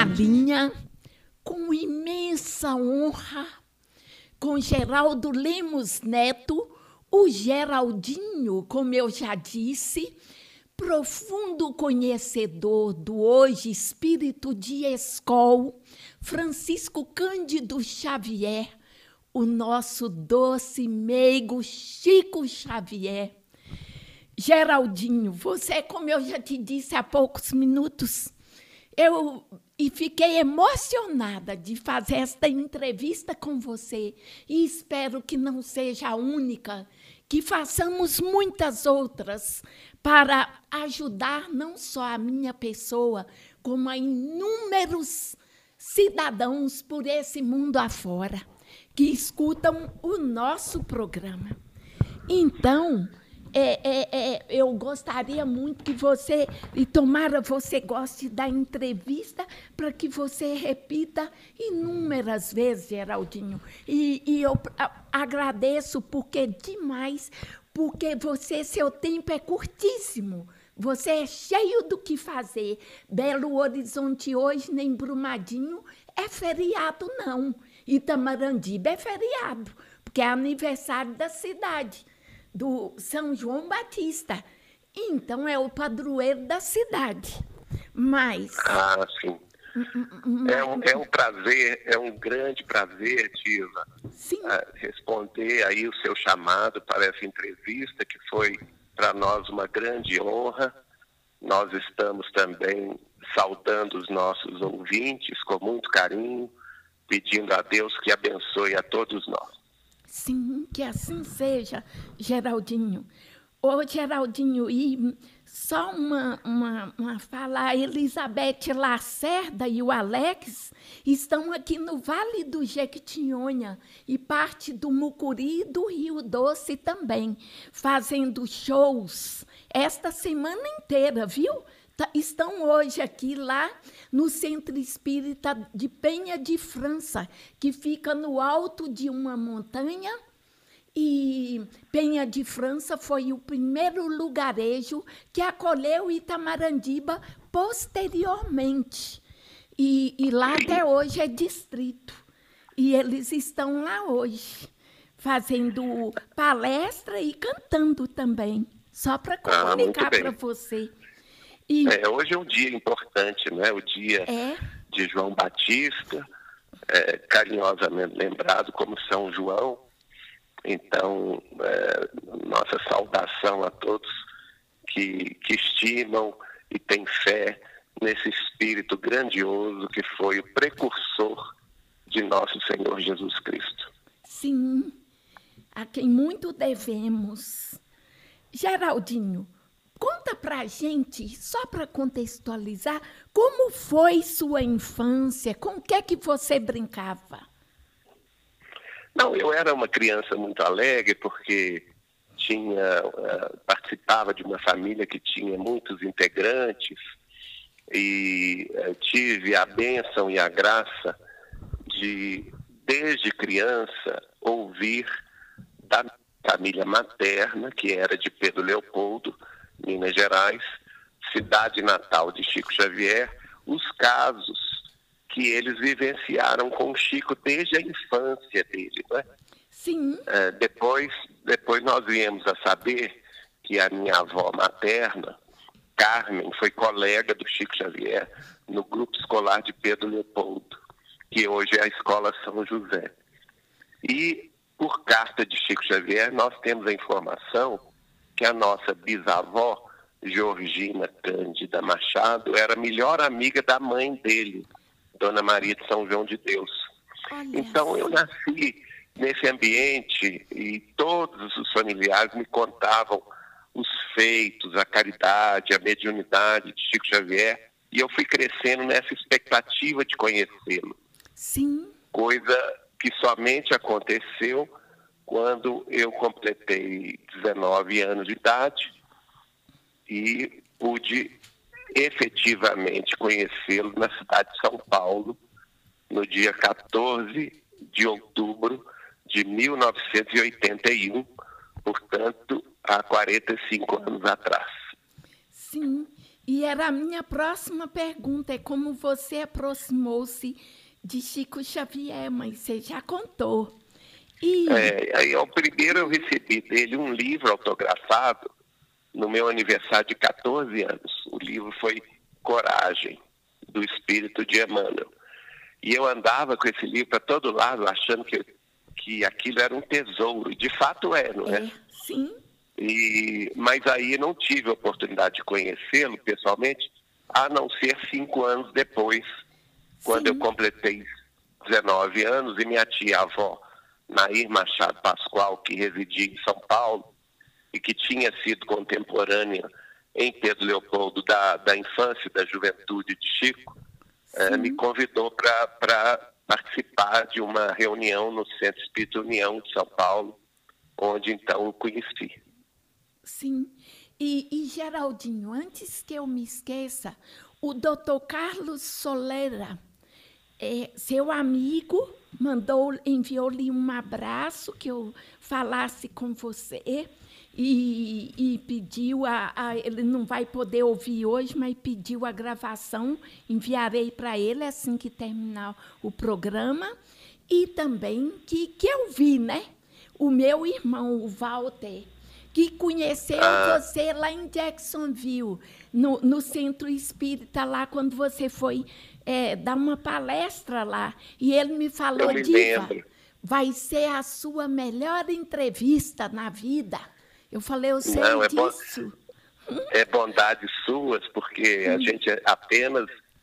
linha, com imensa honra, com Geraldo Lemos Neto, o Geraldinho, como eu já disse, profundo conhecedor do hoje espírito de escol, Francisco Cândido Xavier, o nosso doce meigo Chico Xavier. Geraldinho, você, como eu já te disse há poucos minutos, fiquei emocionada de fazer esta entrevista com você e espero que não seja a única, que façamos muitas outras para ajudar não só a minha pessoa, como a inúmeros cidadãos por esse mundo afora que escutam o nosso programa. Então, eu gostaria muito que você, e tomara você goste da entrevista, para que você repita inúmeras vezes, Geraldinho. E eu agradeço demais, porque seu tempo é curtíssimo. Você é cheio do que fazer. Belo Horizonte hoje, nem Brumadinho, é feriado, não. Itamarandiba é feriado, porque é aniversário da cidade, do São João Batista. Então, é o padroeiro da cidade. Mas... sim. É um prazer, é um grande prazer, Diva, responder aí o seu chamado para essa entrevista, que foi para nós uma grande honra. Nós estamos também saudando os nossos ouvintes com muito carinho, pedindo a Deus que abençoe a todos nós. Sim, que assim seja, Geraldinho. Ô, Geraldinho, e só uma fala, a Elizabeth Lacerda e o Alex estão aqui no Vale do Jequitinhonha e parte do Mucuri e do Rio Doce também, fazendo shows esta semana inteira, viu? Estão hoje aqui lá no Centro Espírita de Penha de França, que fica no alto de uma montanha. E Penha de França foi o primeiro lugarejo que acolheu Itamarandiba posteriormente. E lá até hoje é distrito. E eles estão lá hoje, fazendo palestra e cantando também, só para comunicar para você. Hoje é um dia importante, né? O dia de João Batista, carinhosamente lembrado como São João. Então, nossa saudação a todos que estimam e têm fé nesse espírito grandioso que foi o precursor de nosso Senhor Jesus Cristo. Sim, a quem muito devemos. Geraldinho, conta pra gente, só para contextualizar, como foi sua infância, com o que é que você brincava? Não, eu era uma criança muito alegre porque participava de uma família que tinha muitos integrantes e tive a bênção e a graça de, desde criança, ouvir da família materna, que era de Pedro Leopoldo, Minas Gerais, cidade natal de Chico Xavier, os casos que eles vivenciaram com o Chico desde a infância dele, né? Sim. Depois nós viemos a saber que a minha avó materna, Carmen, foi colega do Chico Xavier no grupo escolar de Pedro Leopoldo, que hoje é a Escola São José. E, por carta de Chico Xavier, nós temos a informação que a nossa bisavó, Georgina Cândida Machado, era a melhor amiga da mãe dele, Dona Maria de São João de Deus. Então, eu nasci nesse ambiente e todos os familiares me contavam os feitos, a caridade, a mediunidade de Chico Xavier, e eu fui crescendo nessa expectativa de conhecê-lo. Sim. Coisa que somente aconteceu quando eu completei 19 anos de idade e pude efetivamente conhecê-lo na cidade de São Paulo, no dia 14 de outubro de 1981, portanto, há 45 anos atrás. Sim, E era a minha próxima pergunta, é como você aproximou-se de Chico Xavier, mas você já contou. Aí, ao primeiro eu recebi dele um livro autografado no meu aniversário de 14 anos. O livro foi Coragem, do Espírito de Emmanuel. E eu andava com esse livro para todo lado, achando que aquilo era um tesouro. E de fato é, não é? Sim. Mas aí não tive a oportunidade de conhecê-lo pessoalmente, a não ser 5 anos depois, quando eu completei 19 anos, e minha tia-avó, Nair Machado Pascoal, que residia em São Paulo e que tinha sido contemporânea em Pedro Leopoldo da infância e da juventude de Chico, me convidou para participar de uma reunião no Centro Espírita União de São Paulo, onde então o conheci. Sim. E Geraldinho, antes que eu me esqueça, o doutor Carlos Solera, seu amigo, enviou-lhe um abraço, que eu falasse com você, e pediu, ele não vai poder ouvir hoje, mas pediu a gravação, enviarei para ele assim que terminar o programa, e também que eu vi, né? O meu irmão, o Walter, que conheceu você lá em Jacksonville, no Centro Espírita, lá quando você foi dar uma palestra lá. E ele me falou, Diva, vai ser a sua melhor entrevista na vida. Eu falei, eu sei disso. É bondade suas, porque a gente é apenas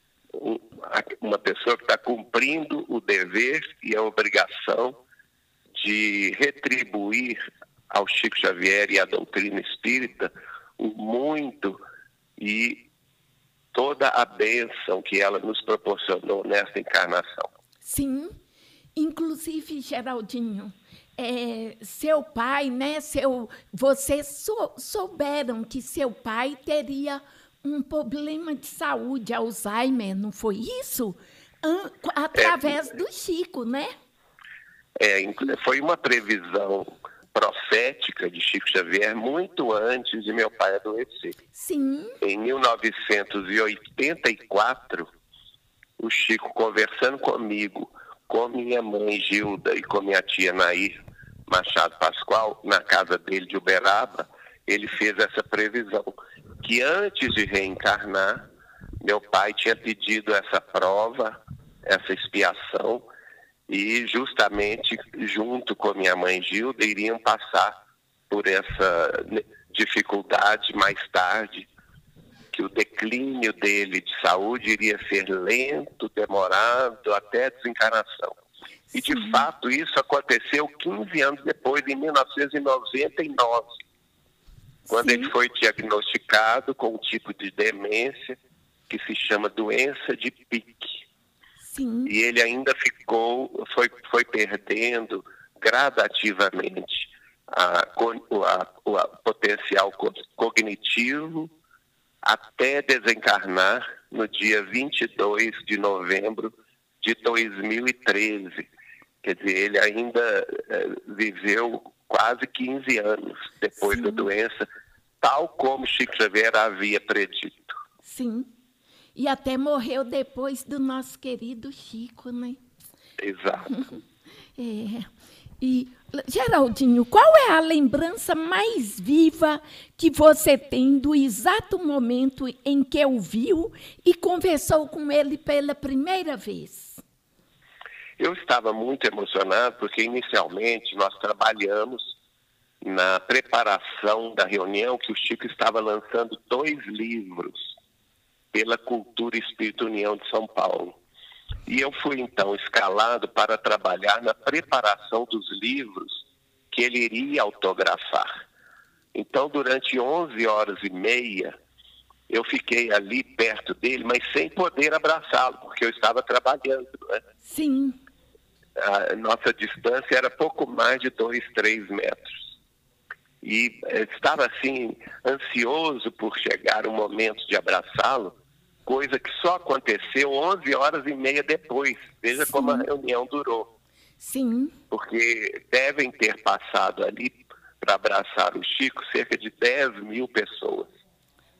uma pessoa que está cumprindo o dever e a obrigação de retribuir ao Chico Xavier e à doutrina espírita o muito e toda a bênção que ela nos proporcionou nesta encarnação. Sim, inclusive, Geraldinho, seu pai, né? Vocês souberam que seu pai teria um problema de saúde, Alzheimer, não foi isso? Através do Chico, né? Foi uma previsão profética de Chico Xavier muito antes de meu pai adoecer. Sim. Em 1984, o Chico, conversando comigo, com minha mãe Gilda e com minha tia Nair Machado Pascoal, na casa dele de Uberaba, ele fez essa previsão, que antes de reencarnar, meu pai tinha pedido essa prova, essa expiação, e justamente junto com minha mãe Gilda iriam passar por essa dificuldade mais tarde, que o declínio dele de saúde iria ser lento, demorado, até a desencarnação. E de fato isso aconteceu 15 anos depois, em 1999, quando ele foi diagnosticado com um tipo de demência que se chama doença de Pique. Sim. E ele ainda foi perdendo gradativamente o potencial cognitivo até desencarnar no dia 22 de novembro de 2013. Quer dizer, ele ainda viveu quase 15 anos depois da doença, tal como Chico Xavier havia predito. Sim. E até morreu depois do nosso querido Chico, né? Exato. E, Geraldinho, qual é a lembrança mais viva que você tem do exato momento em que o viu e conversou com ele pela primeira vez? Eu estava muito emocionado porque, inicialmente, nós trabalhamos na preparação da reunião que o Chico estava lançando 2 livros pela Cultura Espírita União de São Paulo. E eu fui, então, escalado para trabalhar na preparação dos livros que ele iria autografar. Então, durante 11 horas e meia, eu fiquei ali perto dele, mas sem poder abraçá-lo, porque eu estava trabalhando, não é? Sim. A nossa distância era pouco mais de 2, 3 metros. E estava, assim, ansioso por chegar o momento de abraçá-lo, coisa que só aconteceu 11 horas e meia depois. Veja como a reunião durou. Sim. Porque devem ter passado ali para abraçar o Chico cerca de 10 mil pessoas.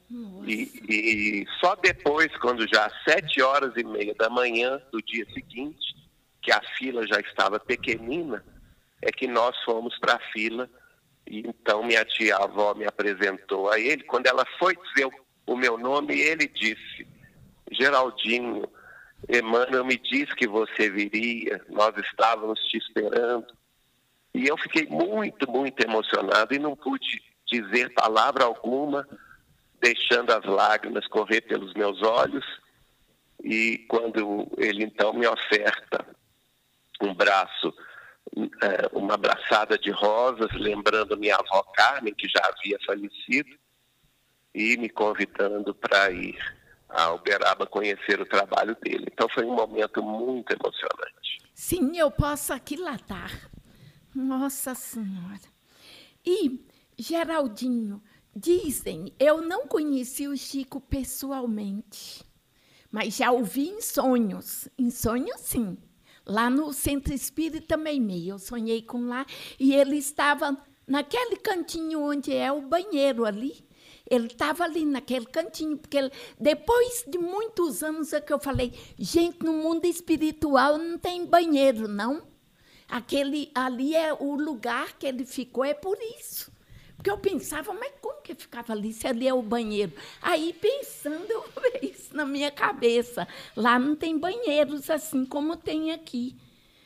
Nossa. E só depois, quando já às 7h30 da manhã do dia seguinte, que a fila já estava pequenina, é que nós fomos para a fila. E então minha tia-avó me apresentou a ele. Quando ela foi dizer o meu nome, ele disse: Geraldinho, Emmanuel me disse que você viria, nós estávamos te esperando. E eu fiquei muito, muito emocionado e não pude dizer palavra alguma, deixando as lágrimas correr pelos meus olhos. E quando ele então me oferta um braço, uma abraçada de rosas, lembrando minha avó Carmen, que já havia falecido, e me convidando para ir a Uberaba conhecer o trabalho dele. Então foi um momento muito emocionante. Sim, eu posso aquilatar. Nossa Senhora. E, Geraldinho, dizem, eu não conheci o Chico pessoalmente, mas já ouvi em sonhos. Em sonhos, sim. Lá no Centro Espírita Meimei, eu sonhei com lá, e ele estava naquele cantinho onde é o banheiro ali. Ele estava ali naquele cantinho, porque depois de muitos anos é que eu falei, gente, no mundo espiritual não tem banheiro, não. Aquele ali é o lugar que ele ficou, é por isso. Porque eu pensava, mas como que ficava ali, se ali é o banheiro? Aí, pensando, eu vi isso na minha cabeça. Lá não tem banheiros assim como tem aqui.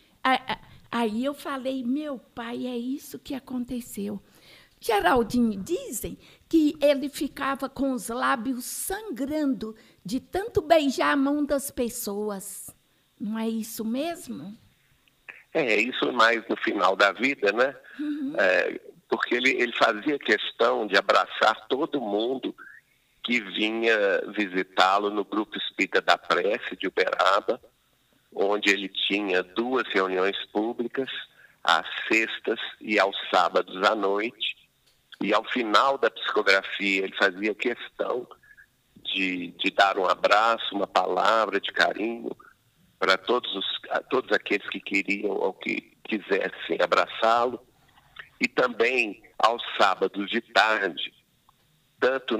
Aí eu falei, meu pai, é isso que aconteceu. Geraldinho, dizem que ele ficava com os lábios sangrando de tanto beijar a mão das pessoas. Não é isso mesmo? Isso mais no final da vida, né? Uhum. Porque ele fazia questão de abraçar todo mundo que vinha visitá-lo no Grupo Espírita da Prece de Uberaba, onde ele tinha 2 reuniões públicas, às sextas e aos sábados à noite. E ao final da psicografia, ele fazia questão de dar um abraço, uma palavra de carinho para todos aqueles que queriam ou que quisessem abraçá-lo. E também aos sábados de tarde, tanto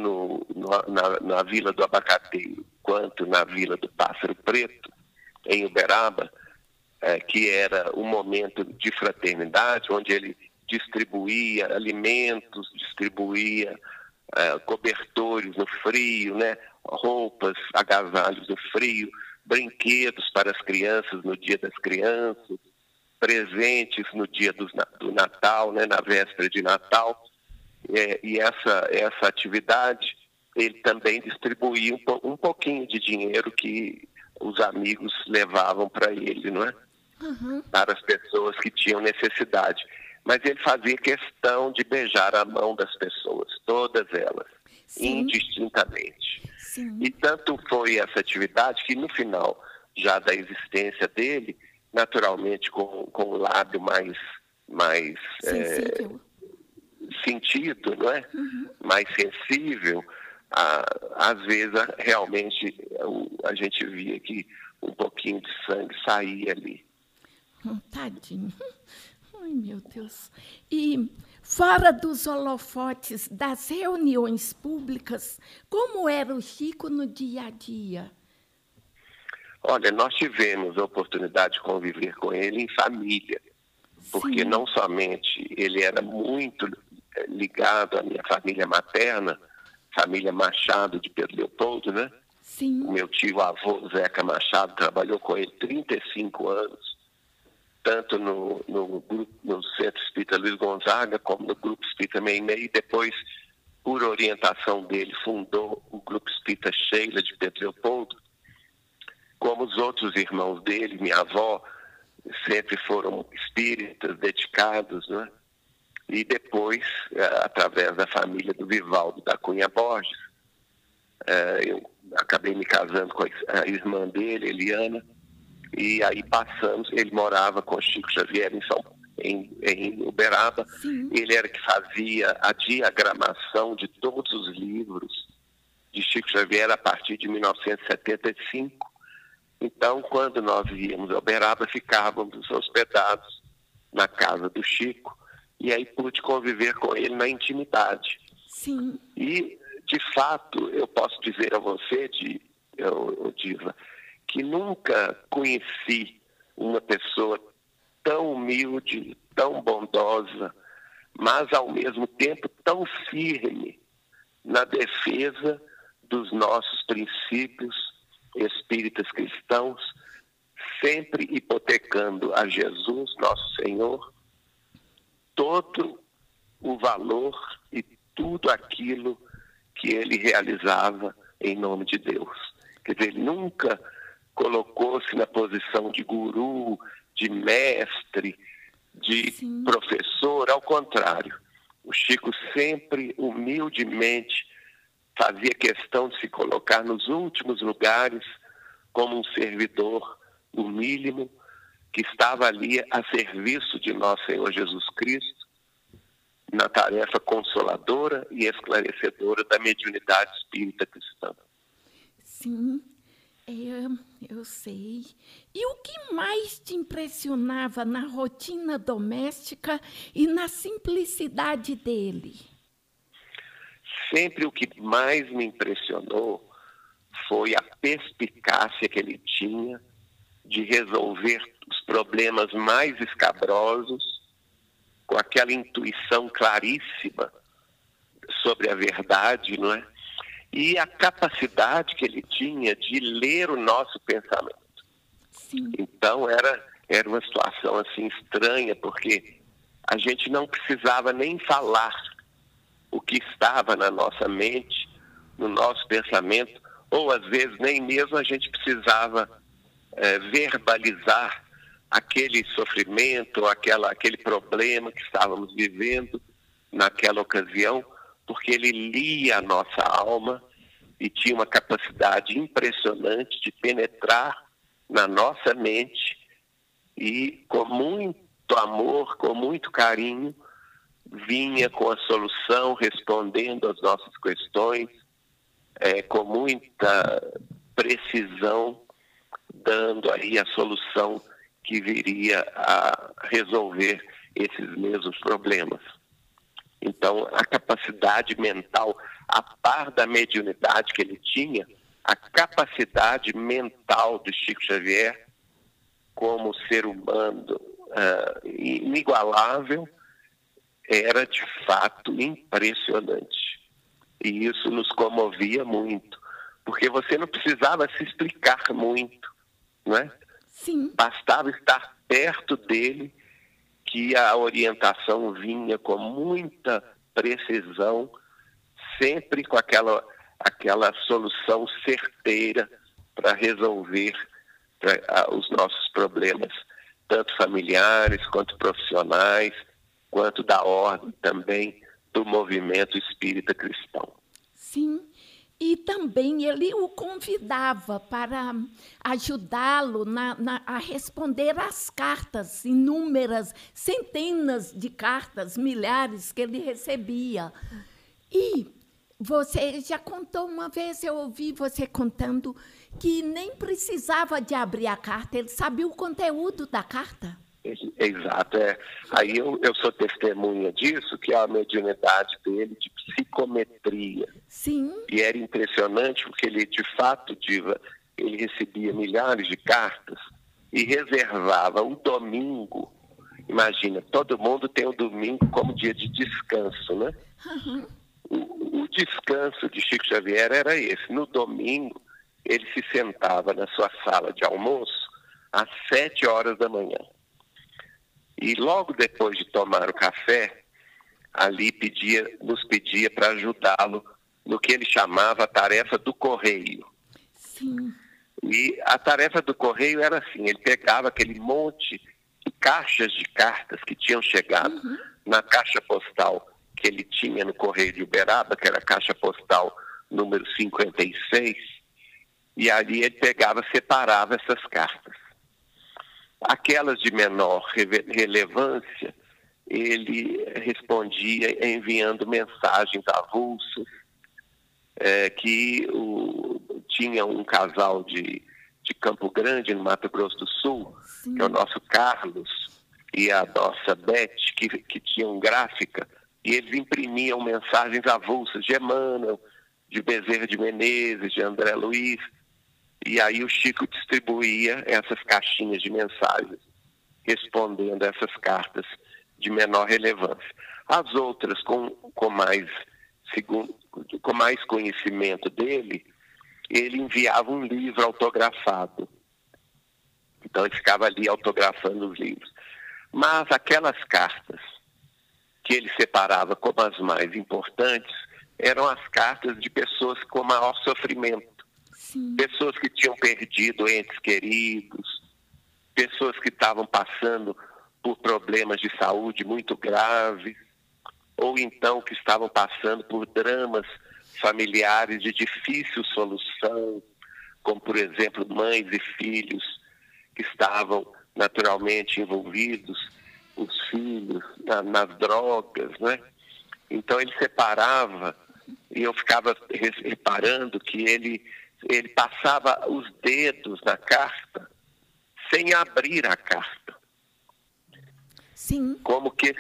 na Vila do Abacateiro quanto na Vila do Pássaro Preto, em Uberaba, que era um momento de fraternidade, onde ele distribuía alimentos, distribuía cobertores no frio, né? Roupas, agasalhos no frio, brinquedos para as crianças no Dia das Crianças, presentes no dia do Natal, né? Na véspera de Natal. E essa atividade, ele também distribuía um pouquinho de dinheiro que os amigos levavam para ele, não é? Uhum. Para as pessoas que tinham necessidade. Mas ele fazia questão de beijar a mão das pessoas, todas elas, Sim. indistintamente. Sim. E tanto foi essa atividade que, no final já da existência dele, naturalmente com o lábio mais sentido, não é? Uhum. Mais sensível, às vezes realmente a gente via que um pouquinho de sangue saía ali. Tadinho. Ai, meu Deus. E fora dos holofotes, das reuniões públicas, como era o Chico no dia a dia? Olha, nós tivemos a oportunidade de conviver com ele em família, porque não somente ele era muito ligado à minha família materna, família Machado de Pedro Leopoldo, né? Sim. O meu tio-avô, Zeca Machado, trabalhou com ele 35 anos, tanto no Centro Espírita Luiz Gonzaga, como no Grupo Espírita Meimei, e depois, por orientação dele, fundou o Grupo Espírita Sheila de Pedro Leopoldo. Como os outros irmãos dele, minha avó, sempre foram espíritas dedicados, né? E depois, através da família do Vivaldo da Cunha Borges, eu acabei me casando com a irmã dele, Eliana, e aí passamos, ele morava com Chico Xavier em Uberaba. Sim. Ele era que fazia a diagramação de todos os livros de Chico Xavier a partir de 1975. Então, quando nós íamos a Uberaba, ficávamos hospedados na casa do Chico, e aí pude conviver com ele na intimidade. Sim. E de fato, eu posso dizer a você, Diva, que nunca conheci uma pessoa tão humilde, tão bondosa, mas, ao mesmo tempo, tão firme na defesa dos nossos princípios espíritas cristãos, sempre hipotecando a Jesus, nosso Senhor, todo o valor e tudo aquilo que ele realizava em nome de Deus. Quer dizer, ele nunca colocou-se na posição de guru, de mestre, de Sim. professor, ao contrário. O Chico sempre, humildemente, fazia questão de se colocar nos últimos lugares como um servidor do mínimo, que estava ali a serviço de nosso Senhor Jesus Cristo, na tarefa consoladora e esclarecedora da mediunidade espírita cristã. Sim, eu sei. E o que mais te impressionava na rotina doméstica e na simplicidade dele? Sempre o que mais me impressionou foi a perspicácia que ele tinha de resolver os problemas mais escabrosos com aquela intuição claríssima sobre a verdade, não é? E a capacidade que ele tinha de ler o nosso pensamento. Sim. Então, era uma situação assim estranha, porque a gente não precisava nem falar o que estava na nossa mente, no nosso pensamento, ou às vezes nem mesmo a gente precisava verbalizar aquele sofrimento, aquele problema que estávamos vivendo naquela ocasião, porque ele lia a nossa alma e tinha uma capacidade impressionante de penetrar na nossa mente e, com muito amor, com muito carinho, vinha com a solução, respondendo às nossas questões, com muita precisão, dando aí a solução que viria a resolver esses mesmos problemas. Então, a capacidade mental, a par da mediunidade que ele tinha, a capacidade mental de Chico Xavier, como ser humano inigualável, era de fato impressionante. E isso nos comovia muito, porque você não precisava se explicar muito, não é? Sim. Bastava estar perto dele, que a orientação vinha com muita precisão, sempre com aquela solução certeira para resolver os nossos problemas, tanto familiares quanto profissionais, quanto da ordem também do movimento espírita cristão. Sim. E também ele o convidava para ajudá-lo a responder às cartas, inúmeras, centenas de cartas, milhares que ele recebia. E você já contou uma vez, eu ouvi você contando, que nem precisava de abrir a carta, ele sabia o conteúdo da carta. Exato. Aí eu sou testemunha disso, que é a mediunidade dele de psicometria. Sim. E era impressionante porque ele, de fato, Diva, ele recebia milhares de cartas e reservava o domingo. Imagina, todo mundo tem o domingo como dia de descanso, né? Uhum. O descanso de Chico Xavier era esse. No domingo, ele se sentava na sua sala de almoço às 7 horas da manhã. E logo depois de tomar o café, ali nos pedia para ajudá-lo no que ele chamava a tarefa do correio. Sim. E a tarefa do correio era assim, ele pegava aquele monte de caixas de cartas que tinham chegado na caixa postal que ele tinha no Correio de Uberaba, que era a caixa postal número 56, e ali ele pegava, separava essas cartas. Aquelas de menor relevância, ele respondia enviando mensagens avulsas, que tinha um casal de Campo Grande, no Mato Grosso do Sul, Sim. que é o nosso Carlos e a nossa Beth, que tinham gráfica, e eles imprimiam mensagens avulsas de Emmanuel, de Bezerra de Menezes, de André Luiz, e aí o Chico distribuía essas caixinhas de mensagens, respondendo essas cartas de menor relevância. As outras, com mais conhecimento dele, ele enviava um livro autografado. Então ele ficava ali autografando os livros. Mas aquelas cartas que ele separava como as mais importantes eram as cartas de pessoas com maior sofrimento. Sim. Pessoas que tinham perdido entes queridos, pessoas que estavam passando por problemas de saúde muito graves, ou então que estavam passando por dramas familiares de difícil solução, como, por exemplo, mães e filhos que estavam naturalmente envolvidos, os filhos nas drogas, né? Então ele separava, e eu ficava reparando que ele passava os dedos na carta sem abrir a carta. Sim. Como que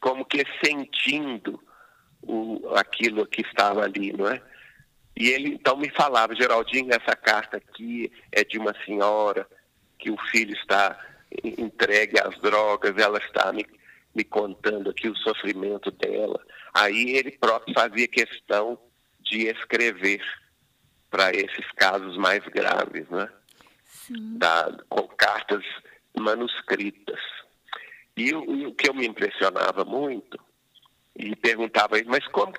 sentindo aquilo que estava ali, não é? E ele então me falava: Geraldinho, essa carta aqui é de uma senhora que o filho está entregue às drogas, ela está me contando aqui o sofrimento dela. Aí ele próprio fazia questão de escrever para esses casos mais graves, né? Sim. Com cartas manuscritas. E o que eu me impressionava muito, e perguntava a ele: mas como,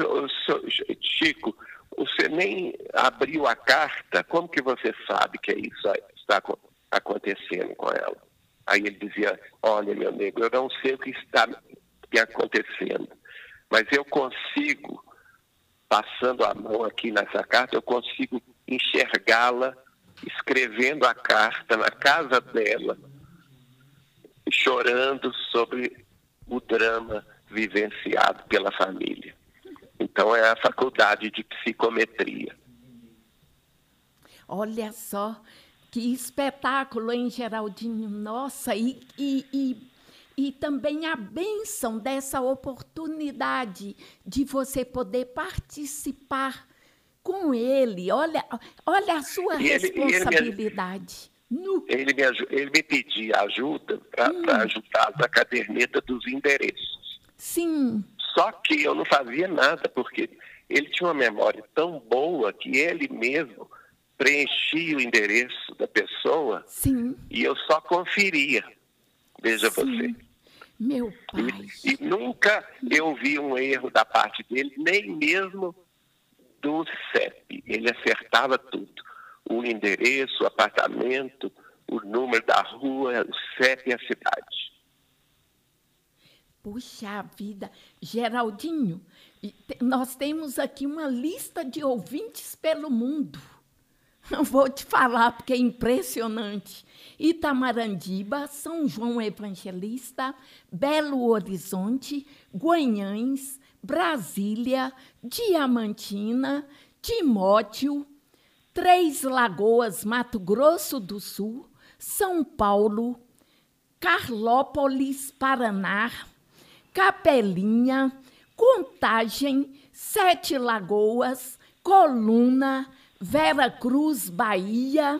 Chico, você nem abriu a carta, como que você sabe que isso está acontecendo com ela? Aí ele dizia: olha, meu nego, eu não sei o que está acontecendo, mas eu consigo, passando a mão aqui nessa carta, eu consigo enxergá-la escrevendo a carta na casa dela, chorando sobre o drama vivenciado pela família. Então é a faculdade de psicometria. Olha só, que espetáculo, hein, Geraldinho? Nossa, e também a bênção dessa oportunidade de você poder participar com ele. Olha a sua responsabilidade. Ele me pedia ajuda para ajudar na caderneta dos endereços. Sim. Só que eu não fazia nada, porque ele tinha uma memória tão boa que ele mesmo preenchia o endereço da pessoa. Sim. E eu só conferia. Veja você. Meu pai. E nunca eu vi um erro da parte dele, nem mesmo do CEP. Ele acertava tudo. O endereço, o apartamento, o número da rua, o CEP e a cidade. Puxa vida. Geraldinho, nós temos aqui uma lista de ouvintes pelo mundo. Eu vou te falar, porque é impressionante. Itamarandiba, São João Evangelista, Belo Horizonte, Guanhães, Brasília, Diamantina, Timóteo, Três Lagoas, Mato Grosso do Sul, São Paulo, Carlópolis, Paraná, Capelinha, Contagem, Sete Lagoas, Coluna, Vera Cruz, Bahia,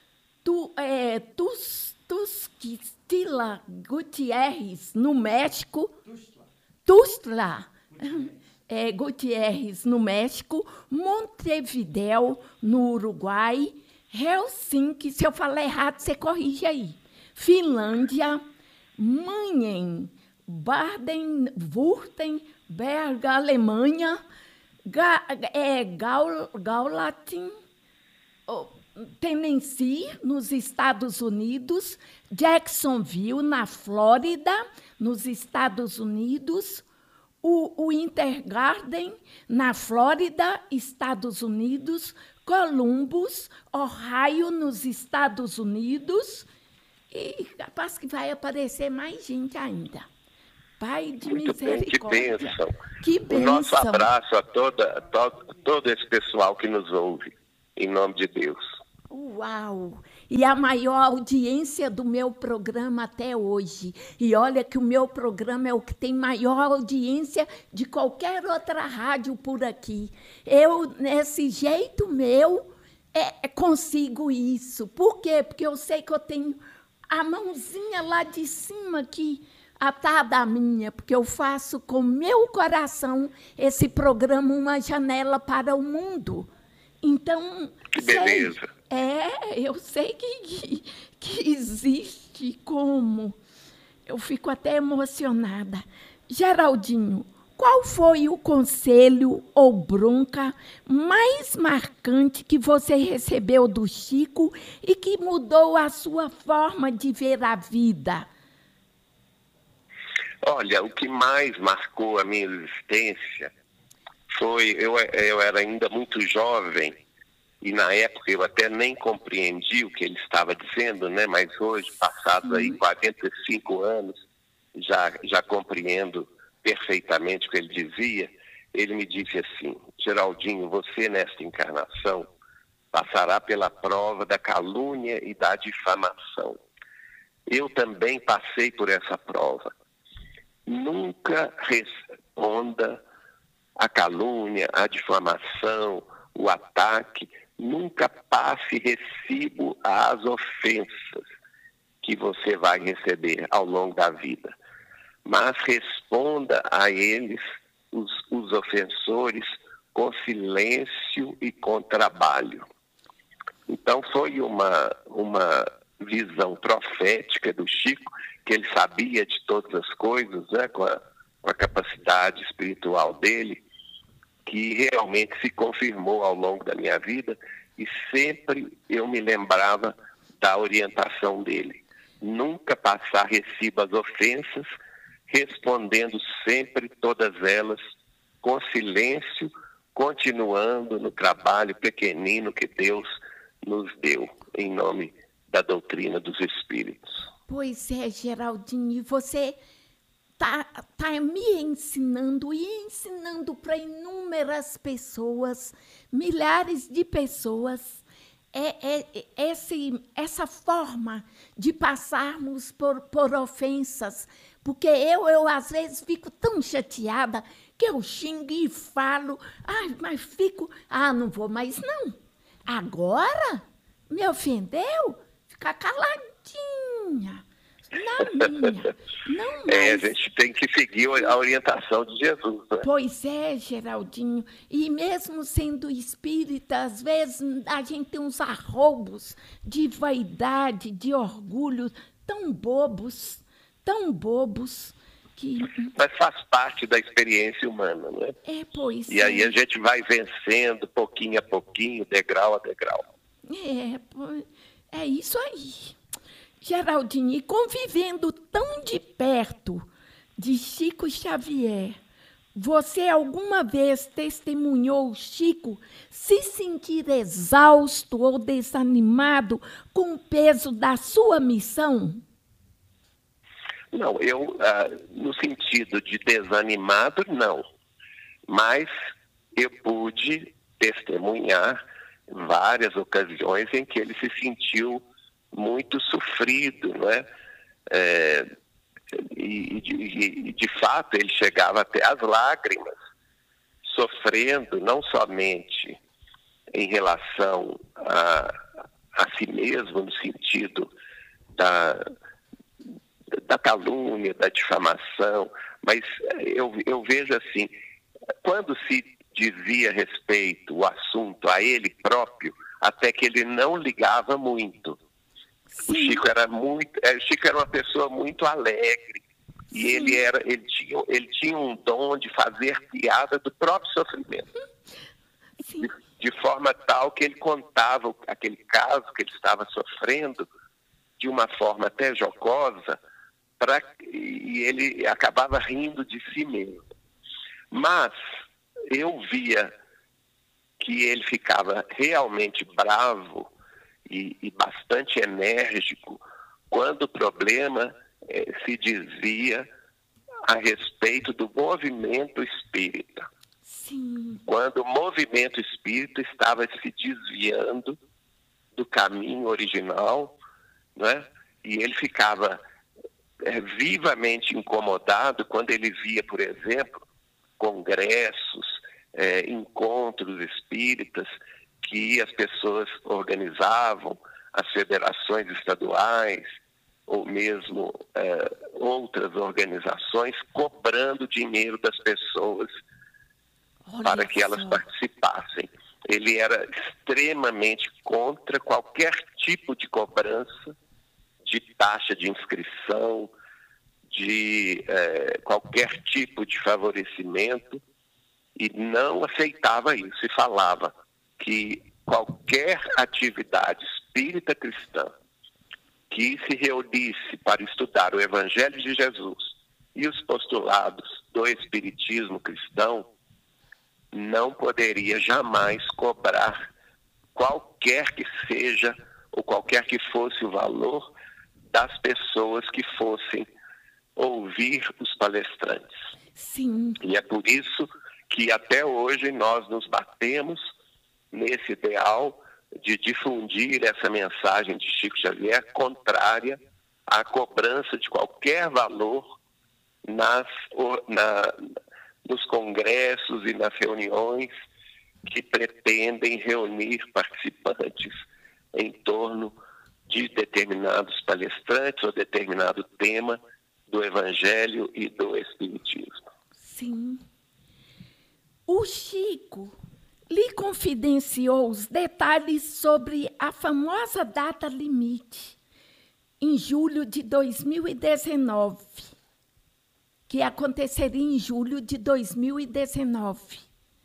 Tuxtla Gutierrez, no México, Tuxtla Gutierrez, no México, Montevidéu, no Uruguai, Helsinki, se eu falar errado, você corrige aí, Finlândia, Mannheim, Baden-Württemberg, Alemanha, Gaulatin, Tennessee, nos Estados Unidos, Jacksonville, na Flórida, nos Estados Unidos, o Intergarden, na Flórida, Estados Unidos, Columbus, Ohio, nos Estados Unidos, e capaz que vai aparecer mais gente ainda. Pai de misericórdia. Bem, que bênção. Que bênção. O nosso abraço a todo esse pessoal que nos ouve, em nome de Deus. Uau! E a maior audiência do meu programa até hoje. E olha que o meu programa é o que tem maior audiência de qualquer outra rádio por aqui. Eu, nesse jeito meu, consigo isso. Por quê? Porque eu sei que eu tenho a mãozinha lá de cima aqui, atada à minha, porque eu faço com meu coração esse programa Uma Janela para o Mundo. Então, Que beleza. eu sei que existe como. Eu fico até emocionada. Geraldinho, qual foi o conselho ou bronca mais marcante que você recebeu do Chico e que mudou a sua forma de ver a vida? Olha, o que mais marcou a minha existência foi, eu era ainda muito jovem, e na época eu até nem compreendi o que ele estava dizendo, né? Mas hoje, passados aí 45 anos, já compreendo perfeitamente o que ele dizia. Ele me disse assim: Geraldinho, você nesta encarnação passará pela prova da calúnia e da difamação. Eu também passei por essa prova. Nunca responda à calúnia, à difamação, o ataque, nunca passe recibo às ofensas que você vai receber ao longo da vida. Mas responda a eles, os ofensores, com silêncio e com trabalho. Então foi uma visão profética do Chico, que ele sabia de todas as coisas, né, com a capacidade espiritual dele, que realmente se confirmou ao longo da minha vida, e sempre eu me lembrava da orientação dele. Nunca passar recibo às ofensas, respondendo sempre todas elas com silêncio, continuando no trabalho pequenino que Deus nos deu, em nome da doutrina dos Espíritos. Pois é, Geraldinho, e você tá me ensinando e ensinando para inúmeras pessoas, milhares de pessoas, essa forma de passarmos por ofensas, porque eu às vezes fico tão chateada que eu xingo e falo, mas fico, não vou mais não. Agora me ofendeu? Ficar caladinha. Na minha. Não mais. A gente tem que seguir a orientação de Jesus, né? Pois é, Geraldinho. E mesmo sendo espírita, às vezes a gente tem uns arroubos de vaidade, de orgulho, tão bobos, que... Mas faz parte da experiência humana, né? Pois e aí a gente vai vencendo pouquinho a pouquinho, degrau a degrau. É isso aí. Geraldinho, e convivendo tão de perto de Chico Xavier, você alguma vez testemunhou Chico se sentir exausto ou desanimado com o peso da sua missão? Não, eu, no sentido de desanimado, não. Mas eu pude testemunhar várias ocasiões em que ele se sentiu muito sofrido, não é? E de fato ele chegava até às lágrimas, sofrendo não somente em relação a si mesmo, no sentido da calúnia, da difamação, mas eu vejo assim, quando se dizia respeito o assunto a ele próprio, até que ele não ligava muito. O Chico era uma pessoa muito alegre, e ele tinha um dom de fazer piada do próprio sofrimento. De forma tal que ele contava aquele caso que ele estava sofrendo de uma forma até jocosa, e ele acabava rindo de si mesmo. Mas eu via que ele ficava realmente bravo e bastante enérgico quando o problema se dizia a respeito do movimento espírita. Sim. Quando o movimento espírita estava se desviando do caminho original, né? E ele ficava vivamente incomodado quando ele via, por exemplo, congressos, encontros espíritas que as pessoas organizavam, as federações estaduais, ou mesmo outras organizações, cobrando dinheiro das pessoas para que elas participassem. Ele era extremamente contra qualquer tipo de cobrança, de taxa de inscrição, de qualquer tipo de favorecimento, e não aceitava isso, e falava que qualquer atividade espírita cristã que se reunisse para estudar o Evangelho de Jesus e os postulados do Espiritismo cristão, não poderia jamais cobrar qualquer que seja, ou qualquer que fosse o valor das pessoas que fossem ouvir os palestrantes. Sim. E é por isso que até hoje nós nos batemos nesse ideal de difundir essa mensagem de Chico Xavier contrária à cobrança de qualquer valor nos congressos e nas reuniões que pretendem reunir participantes em torno de determinados palestrantes ou determinado tema do Evangelho e do Espiritismo. Sim. O Chico lhe confidenciou os detalhes sobre a famosa data limite, em julho de 2019, que aconteceria em julho de 2019.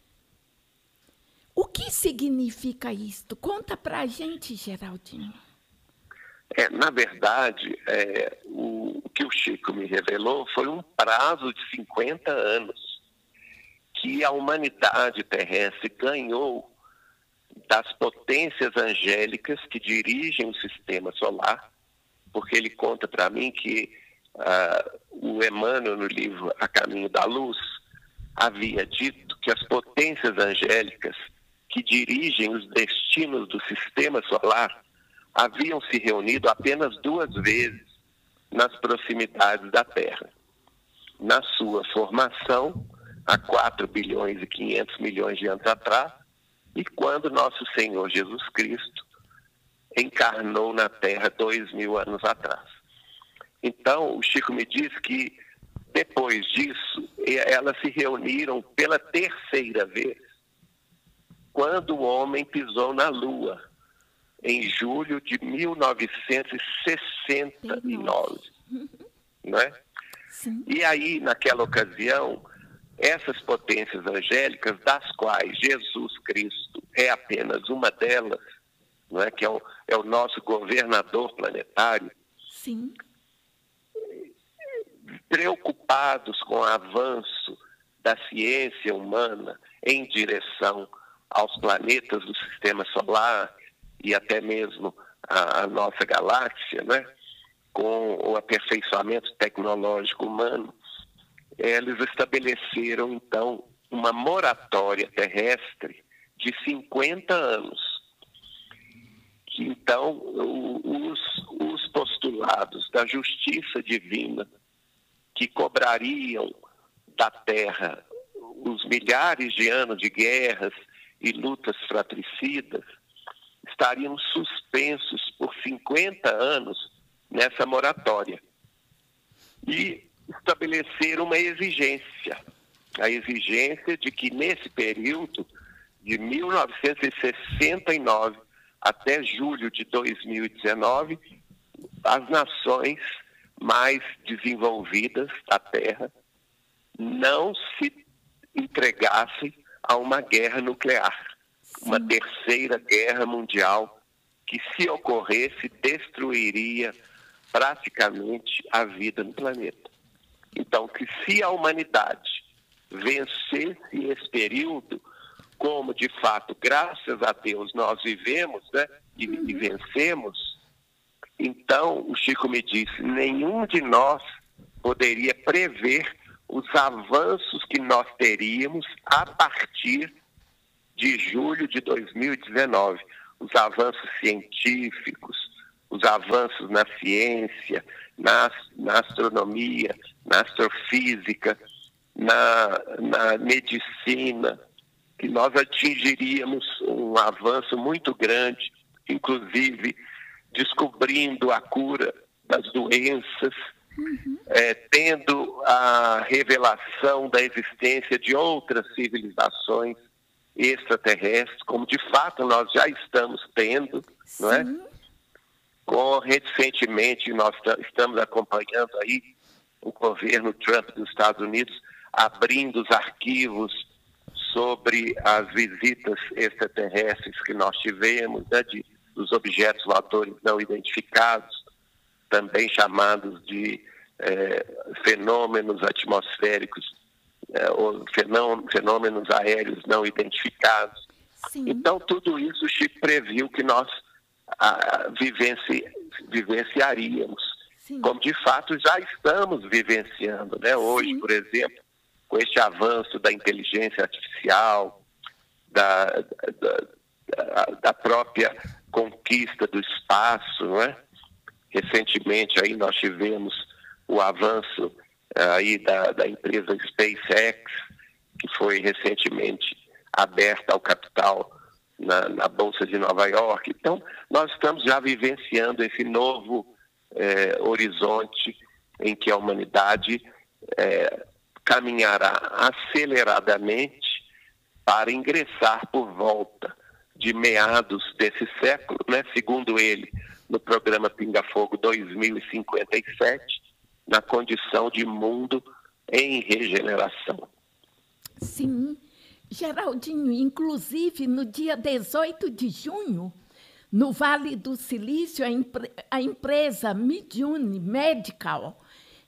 O que significa isto? Conta para a gente, Geraldinho. Na verdade, o que o Chico me revelou foi um prazo de 50 anos que a humanidade terrestre ganhou das potências angélicas que dirigem o sistema solar, porque ele conta para mim que o Emmanuel, no livro A Caminho da Luz, havia dito que as potências angélicas que dirigem os destinos do sistema solar haviam se reunido apenas 2 vezes nas proximidades da Terra. Na sua formação, há 4 bilhões e 500 milhões de anos atrás, e quando nosso Senhor Jesus Cristo encarnou na Terra 2000 anos atrás. Então, o Chico me diz que, depois disso, elas se reuniram pela 3ª vez, quando o homem pisou na Lua, em julho de 1969. Não é? Sim. E aí, naquela ocasião, essas potências angélicas, das quais Jesus Cristo é apenas uma delas, não é? Que é o nosso governador planetário, Sim. preocupados com o avanço da ciência humana em direção aos planetas do sistema solar e até mesmo a nossa galáxia, né? Com o aperfeiçoamento tecnológico humano, eles estabeleceram, então, uma moratória terrestre de 50 anos. Que, então, os postulados da justiça divina, que cobrariam da Terra os milhares de anos de guerras e lutas fratricidas, estariam suspensos por 50 anos nessa moratória. E estabeleceram uma exigência, a exigência de que nesse período de 1969 até julho de 2019, as nações mais desenvolvidas da Terra não se entregassem a uma guerra nuclear, uma 3ª guerra mundial que, se ocorresse, destruiria praticamente a vida no planeta. Então, que se a humanidade vencesse esse período, como de fato, graças a Deus, nós vivemos, né, e vencemos, então, o Chico me disse, nenhum de nós poderia prever os avanços que nós teríamos a partir de julho de 2019, os avanços científicos, os avanços na ciência, na astronomia, na astrofísica, na medicina, que nós atingiríamos um avanço muito grande, inclusive descobrindo a cura das doenças, tendo a revelação da existência de outras civilizações extraterrestres, como de fato nós já estamos tendo, não é? Recentemente nós estamos acompanhando aí o governo Trump dos Estados Unidos abrindo os arquivos sobre as visitas extraterrestres que nós tivemos, né, dos objetos voadores não identificados, também chamados de fenômenos atmosféricos, ou fenômenos aéreos não identificados. Sim. Então, tudo isso o Chico previu que nós vivenciaríamos, sim, como de fato já estamos vivenciando, né? Hoje, sim, por exemplo, com este avanço da inteligência artificial, da própria conquista do espaço, não é? Recentemente aí nós tivemos o avanço aí da empresa SpaceX, que foi recentemente aberta ao capital na Bolsa de Nova York. Então, nós estamos já vivenciando esse novo horizonte em que a humanidade caminhará aceleradamente para ingressar por volta de meados desse século, né, segundo ele, no programa Pinga Fogo 2057, na condição de mundo em regeneração. Sim, Geraldinho, inclusive no dia 18 de junho, no Vale do Silício, a empresa Midjourney Medical,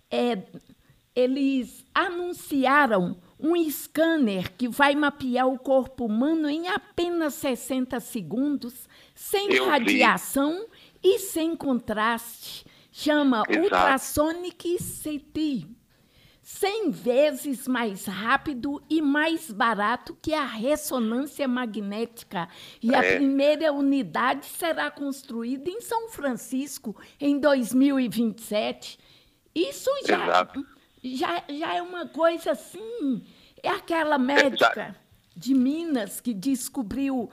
eles anunciaram um scanner que vai mapear o corpo humano em apenas 60 segundos, sem radiação e sem contraste. Chama Ultrasonic CT. 100 vezes mais rápido e mais barato que a ressonância magnética. E a primeira unidade será construída em São Francisco em 2027. Isso já é uma coisa assim. É aquela médica de Minas que descobriu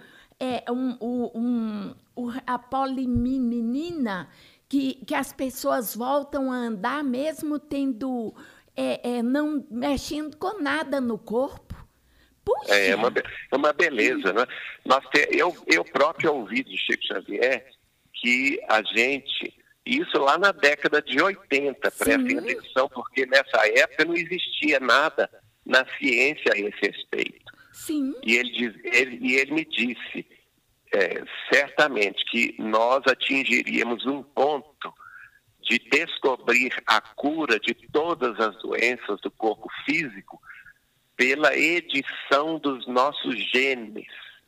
a poliminina, que as pessoas voltam a andar mesmo tendo... não mexendo com nada no corpo. Puxa. É uma beleza, né? Eu próprio ouvi de Chico Xavier que a gente... Isso lá na década de 80, presta atenção, porque nessa época não existia nada na ciência a esse respeito. Sim. E ele me disse, certamente, que nós atingiríamos um ponto de descobrir a cura de todas as doenças do corpo físico pela edição dos nossos genes.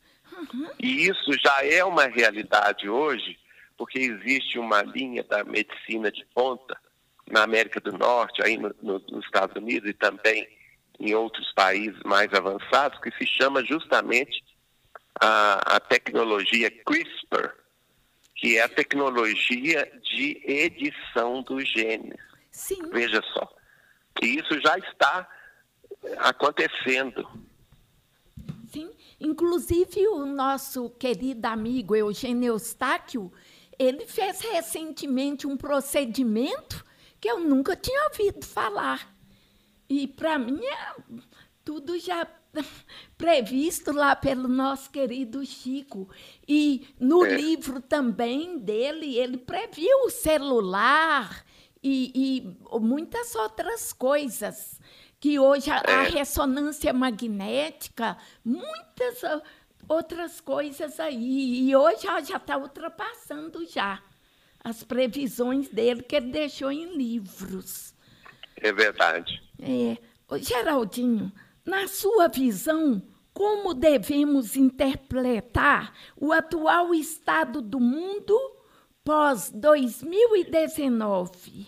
E isso já é uma realidade hoje, porque existe uma linha da medicina de ponta na América do Norte, aí nos Estados Unidos e também em outros países mais avançados, que se chama justamente a tecnologia CRISPR, que é a tecnologia de edição dos genes. Sim. Veja só. E isso já está acontecendo. Sim. Inclusive, o nosso querido amigo Eugênio Eustáquio, ele fez recentemente um procedimento que eu nunca tinha ouvido falar. E, para mim, tudo já previsto lá pelo nosso querido Chico. E no livro também dele, ele previu o celular e muitas outras coisas, que hoje a ressonância magnética, muitas outras coisas aí. E hoje já está ultrapassando já as previsões dele, que ele deixou em livros. É verdade. Geraldinho, na sua visão, como devemos interpretar o atual estado do mundo pós-2019?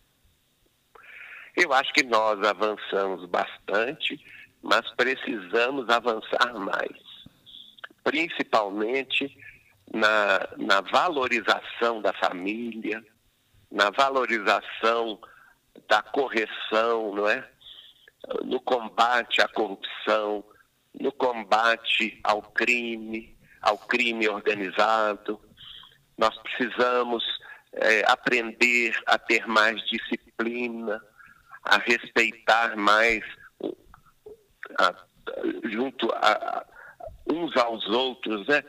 Eu acho que nós avançamos bastante, mas precisamos avançar mais. Principalmente na valorização da família, na valorização da correção, não é? No combate à corrupção, no combate ao crime organizado. Nós precisamos aprender a ter mais disciplina, a respeitar mais junto uns aos outros, né?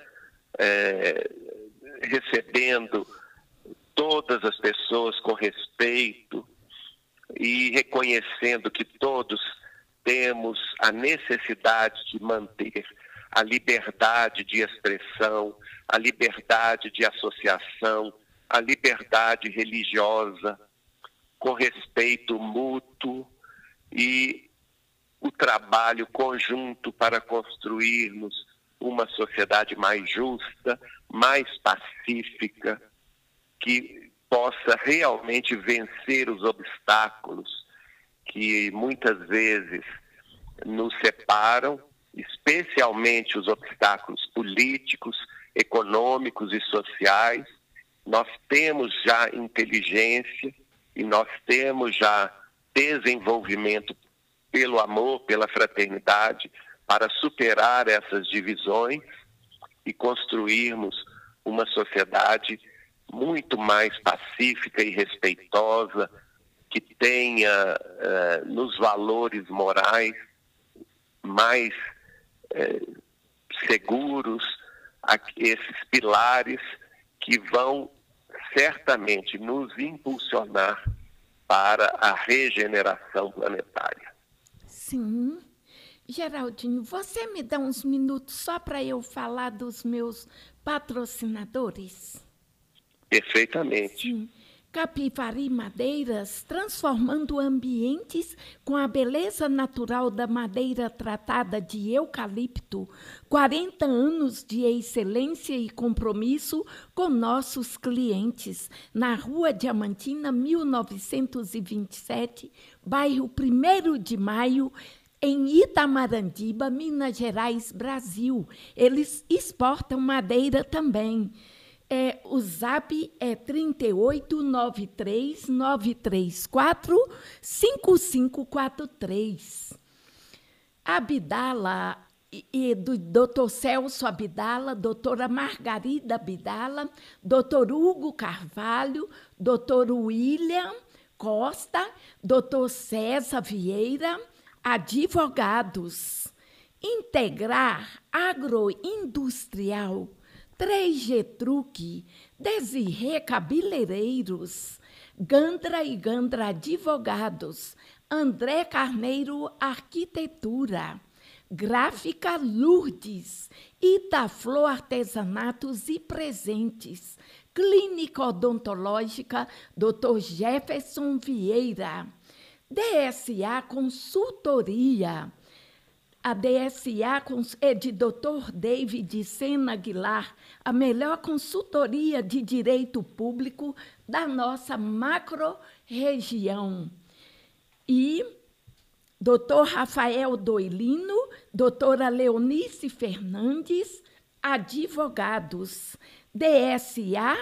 Recebendo todas as pessoas com respeito e reconhecendo que todos temos a necessidade de manter a liberdade de expressão, a liberdade de associação, a liberdade religiosa, com respeito mútuo e o trabalho conjunto para construirmos uma sociedade mais justa, mais pacífica, que possa realmente vencer os obstáculos que muitas vezes nos separam, especialmente os obstáculos políticos, econômicos e sociais. Nós temos já inteligência e nós temos já desenvolvimento pelo amor, pela fraternidade, para superar essas divisões e construirmos uma sociedade muito mais pacífica e respeitosa, que tenha nos valores morais mais seguros, esses pilares que vão certamente nos impulsionar para a regeneração planetária. Sim. Geraldinho, você me dá uns minutos só para eu falar dos meus patrocinadores? Perfeitamente. Sim. Capivari Madeiras, transformando ambientes com a beleza natural da madeira tratada de eucalipto. 40 anos de excelência e compromisso com nossos clientes. Na Rua Diamantina, 1927, bairro 1º de Maio, em Itamarandiba, Minas Gerais, Brasil. Eles exportam madeira também. O zap é 3893-934-5543. Abdala, do Dr. Celso Abdala, doutora Margarida Abdala, doutor Hugo Carvalho, doutor William Costa, doutor César Vieira, advogados. Integrar Agroindustrial, 3G Truque, Desirê Cabeleireiros, Gandra e Gandra Advogados, André Carneiro Arquitetura, Gráfica Lourdes, Itaflor Artesanatos e Presentes, Clínica Odontológica Dr. Jefferson Vieira, DSA Consultoria. A DSA é de Dr. David Sena Aguilar, a melhor consultoria de direito público da nossa macro-região. E Dr. Rafael Doilino, doutora Leonice Fernandes, advogados. DSA,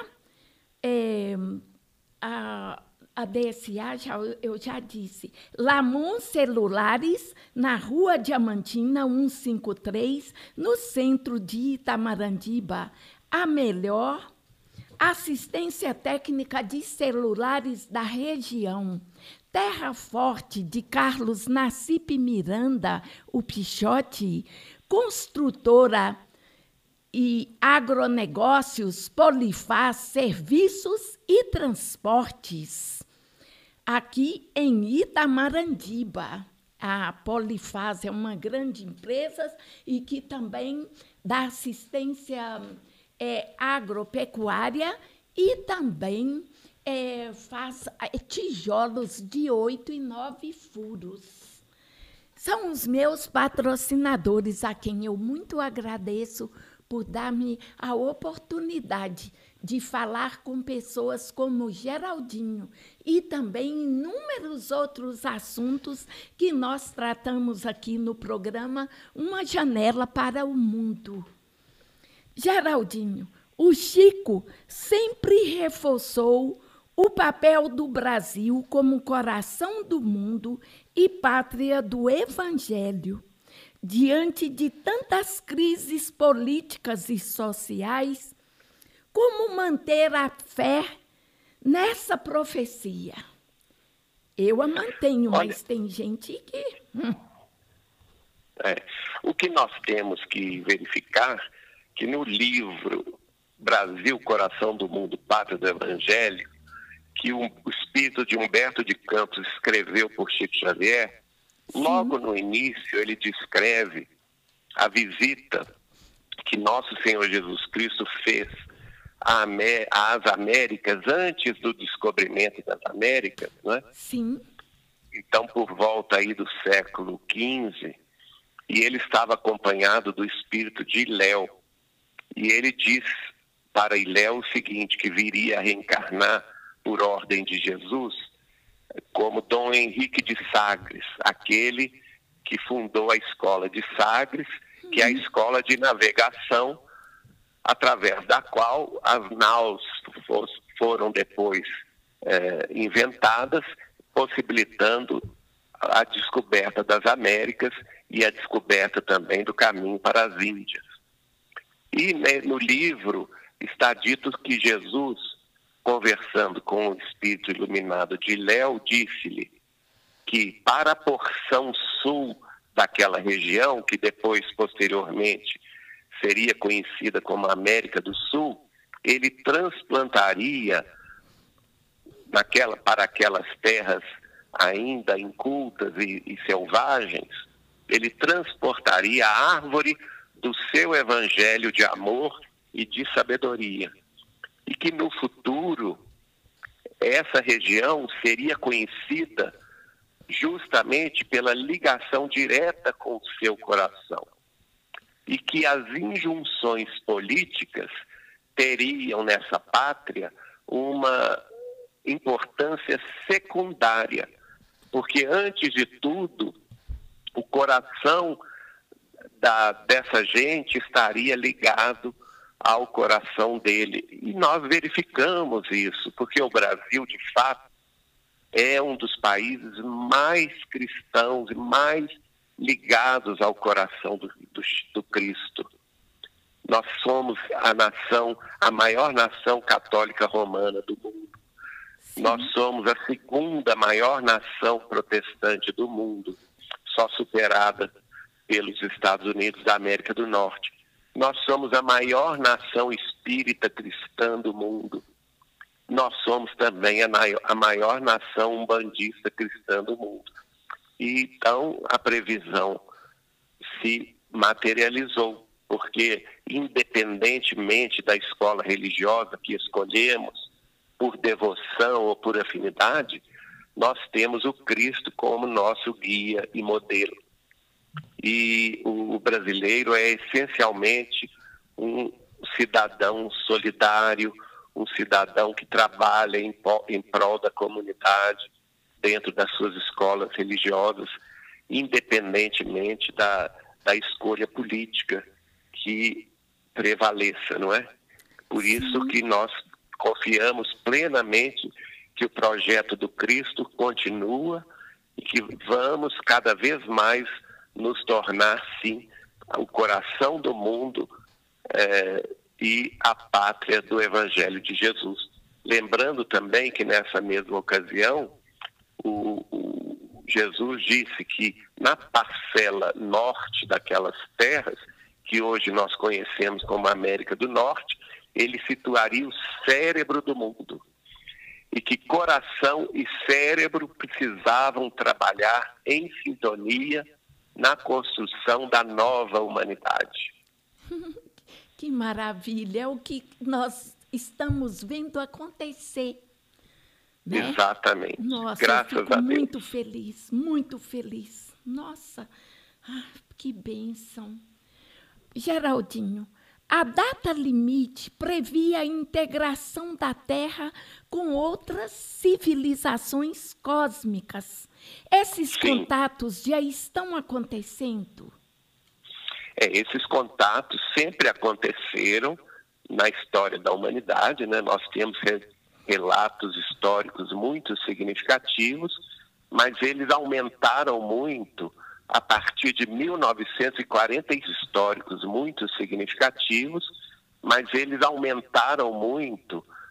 a DSA, eu já disse, Lamon Celulares, na Rua Diamantina, 153, no centro de Itamarandiba. A melhor assistência técnica de celulares da região. Terra Forte, de Carlos Nassip Miranda, o Pichote. Construtora e agronegócios, Polifaz, serviços e transportes. Aqui em Itamarandiba, a Polifaz é uma grande empresa e que também dá assistência agropecuária e também faz tijolos de 8 e 9 furos. São os meus patrocinadores, a quem eu muito agradeço por dar-me a oportunidade de falar com pessoas como Geraldinho e também inúmeros outros assuntos que nós tratamos aqui no programa Uma Janela para o Mundo. Geraldinho, O Chico sempre reforçou o papel do Brasil como coração do mundo e pátria do Evangelho. Diante de tantas crises políticas e sociais, como manter a fé nessa profecia? Eu a mantenho, mas tem gente que... O que nós temos que verificar que no livro Brasil, Coração do Mundo, Pátria do Evangelho, que o espírito de Humberto de Campos escreveu por Chico Xavier, logo no início ele descreve a visita que nosso Senhor Jesus Cristo fez às Américas antes do descobrimento das Américas, né? Sim. Então, por volta aí do século XV, e ele estava acompanhado do espírito de Iléu. E ele diz para Iléu o seguinte, que viria a reencarnar por ordem de Jesus, como Dom Henrique de Sagres, aquele que fundou a escola de Sagres, que é a escola de navegação, através da qual as naus foram depois inventadas, possibilitando a descoberta das Américas e a descoberta também do caminho para as Índias. E no livro está dito que Jesus, conversando com o espírito iluminado de Iléu, disse-lhe que para a porção sul daquela região, que depois, posteriormente, seria conhecida como América do Sul, ele transplantaria para aquelas terras ainda incultas e selvagens, ele transportaria a árvore do seu evangelho de amor e de sabedoria. E que no futuro, essa região seria conhecida justamente pela ligação direta com o seu coração. E que as injunções políticas teriam nessa pátria uma importância secundária, porque antes de tudo, o coração dessa gente estaria ligado ao coração dele. E nós verificamos isso, porque o Brasil, de fato, é um dos países mais cristãos e mais ligados ao coração do Cristo. Nós somos a maior nação católica romana do mundo. Sim. Nós somos a segunda maior nação protestante do mundo, só superada pelos Estados Unidos da América do Norte. Nós somos a maior nação espírita cristã do mundo. Nós somos também a maior nação umbandista cristã do mundo. E, então, a previsão se materializou, porque, independentemente da escola religiosa que escolhemos, por devoção ou por afinidade, nós temos o Cristo como nosso guia e modelo. E o brasileiro é essencialmente um cidadão solidário, um cidadão que trabalha em prol da comunidade, dentro das suas escolas religiosas, independentemente da escolha política que prevaleça, não é? Por isso que nós confiamos plenamente que o projeto do Cristo continua e que vamos cada vez mais nos tornar, sim, o coração do mundo e a pátria do Evangelho de Jesus. Lembrando também que nessa mesma ocasião, Jesus disse que na parcela norte daquelas terras, que hoje nós conhecemos como América do Norte, ele situaria o cérebro do mundo. E que coração e cérebro precisavam trabalhar em sintonia na construção da nova humanidade. Que maravilha! É o que nós estamos vendo acontecer. Né? Exatamente. Nossa, graças eu fico a Deus. Muito feliz, muito feliz. Nossa, que bênção. Geraldinho, a data limite previa a integração da Terra com outras civilizações cósmicas. Esses contatos já estão acontecendo? Esses contatos sempre aconteceram na história da humanidade, né? Nós temos relatos históricos muito significativos, mas eles aumentaram muito a partir de 1940, históricos muito significativos, mas eles aumentaram muito